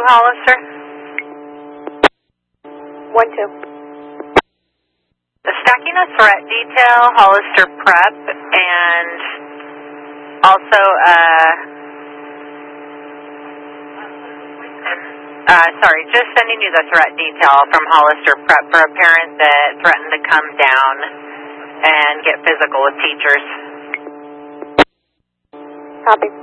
Hollister. 1-2. Stacking a threat detail, Hollister Prep, and also just sending you the threat detail from Hollister Prep for a parent that threatened to come down and get physical with teachers. Copy.